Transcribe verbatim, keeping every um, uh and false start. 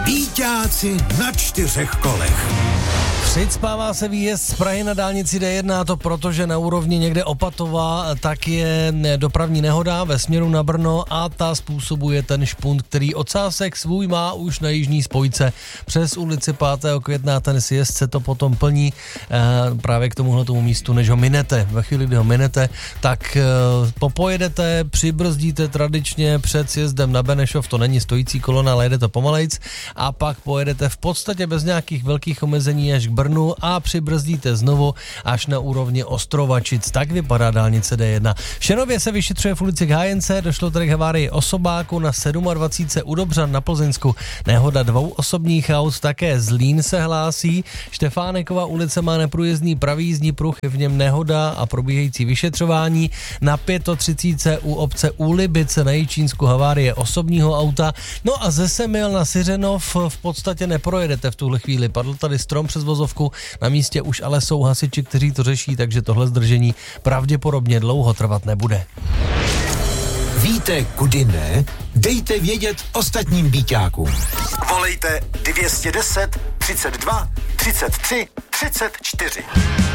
Bíťáci na čtyřech kolech. Přicpává se výjezd z Prahy na dálnici D jedna, a to proto, že na úrovni někde Opatova tak je dopravní nehoda ve směru na Brno a ta způsobuje ten špunt, který ocásek svůj má už na jižní spojce. Přes ulici pátého května ten sjezd se to potom plní eh, právě k tomuhle tomu místu, než ho minete. Ve chvíli, kdy ho minete, tak eh, popojedete, přibrzdíte tradičně před sjezdem na Benešov, to není stojící kolona, ale jede to pomalejc, a pak pojedete v podstatě bez nějakých velkých omezení až k Brnu a přibrzdíte znovu až na úrovni Ostrovačic. Tak vypadá dálnice D jedna. V Šenově se vyšetřuje v ulici Hájence, došlo tady k havárii osobáku na dvacet sedm u Dobřan na Plzeňsku. Nehoda dvou osobních aut, také Zlín se hlásí. Štefánekova ulice má neprůjezdný pravý jízdní pruh, je v něm nehoda a probíhající vyšetřování. Na třicet pět u obce Úlibice na Jičínsku havárie osobního auta. No a ze Semil na Syřenov v podstatě neprojedete v tuhle chvíli. Padl tady strom přes vozovku, na místě už ale jsou hasiči, kteří to řeší, takže tohle zdržení pravděpodobně dlouho trvat nebude. Víte, kudy ne? Dejte vědět ostatním bíťákům. Volejte dvě stě deset, třicet dva, třicet tři, třicet čtyři.